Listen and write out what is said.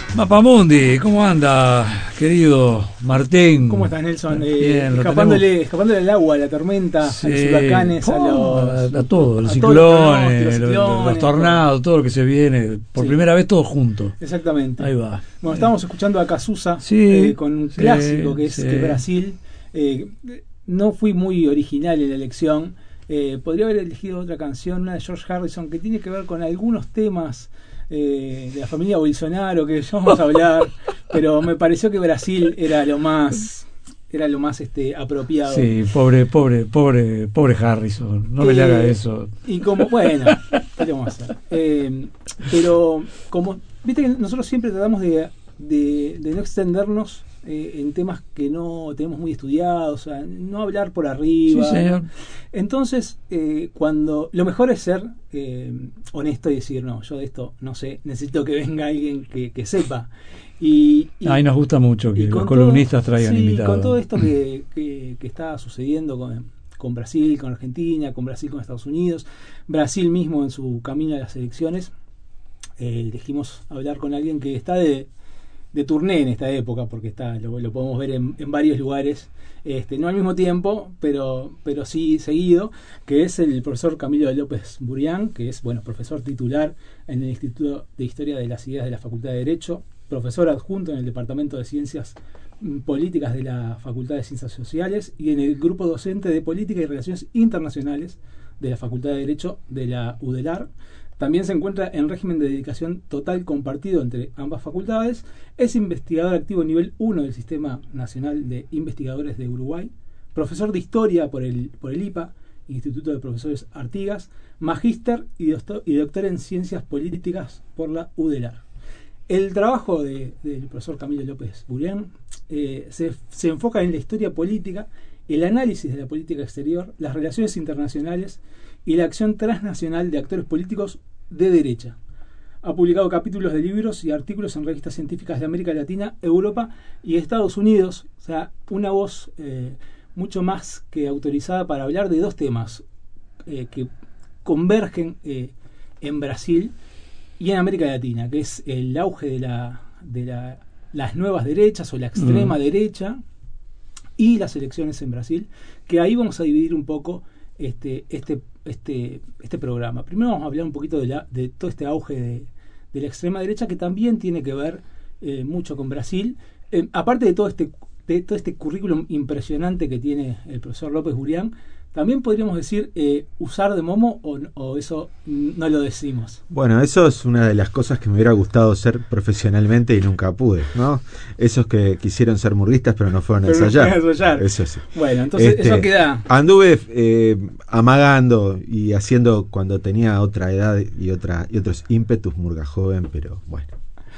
Mapamundi, ¿cómo anda, querido Martín? ¿Cómo estás, Nelson? Bien, escapándole al agua, a la tormenta, sí, a los huracanes, a todo, los a ciclones, los tornados, todo lo que se viene, por primera vez todo junto. Exactamente. Ahí va. Bueno, estábamos escuchando a Cazuza con un clásico que es Brasil. No fui muy original en la elección. Podría haber elegido otra canción, una de George Harrison, que tiene que ver con algunos temas de la familia Bolsonaro, que ya vamos a hablar, pero me pareció que Brasil era lo más apropiado. Sí, pobre Harrison, no me le haga eso. Y como, bueno, ¿qué le vamos a hacer? Pero como, viste que nosotros siempre tratamos de no extendernos en temas que no tenemos muy estudiados, o sea, no hablar por arriba. Sí, señor. Entonces, cuando lo mejor es ser honesto y decir, no, yo de esto no sé, necesito que venga alguien que sepa. Ay, nos gusta mucho que los columnistas traigan invitados. Con todo esto que está sucediendo con Brasil, con Argentina, con Brasil, con Estados Unidos, Brasil mismo en su camino a las elecciones, elegimos hablar con alguien que está de tourné en esta época, porque lo podemos ver en varios lugares, no al mismo tiempo, pero sí seguido, que es el profesor Camilo López Burián, que es profesor titular en el Instituto de Historia de las Ideas de la Facultad de Derecho, profesor adjunto en el Departamento de Ciencias Políticas de la Facultad de Ciencias Sociales y en el grupo docente de Política y Relaciones Internacionales de la Facultad de Derecho de la UDELAR. También se encuentra en régimen de dedicación total compartido entre ambas facultades. Es investigador activo nivel 1 del Sistema Nacional de Investigadores de Uruguay. Profesor de Historia por el IPA, Instituto de Profesores Artigas. Magíster y doctor en Ciencias Políticas por la UDELAR. El trabajo del profesor Camilo López Burián se enfoca en la historia política, el análisis de la política exterior, las relaciones internacionales y la acción transnacional de actores políticos de derecha. Ha publicado capítulos de libros y artículos en revistas científicas de América Latina, Europa y Estados Unidos. O sea, una voz mucho más que autorizada para hablar de dos temas que convergen en Brasil y en América Latina, que es el auge de las nuevas derechas o la extrema derecha y las elecciones en Brasil, que ahí vamos a dividir un poco este programa. Primero vamos a hablar un poquito de todo este auge de la extrema derecha, que también tiene que ver mucho con Brasil, aparte de todo este currículum impresionante que tiene el profesor López Burián. También podríamos decir usar de momo o eso no lo decimos. Bueno, eso es una de las cosas que me hubiera gustado ser profesionalmente y nunca pude, ¿no? Esos que quisieron ser murguistas pero no fueron a ensayar. Eso sí. Bueno, entonces eso queda. Anduve amagando y haciendo cuando tenía otra edad y otros ímpetus murga joven, pero bueno.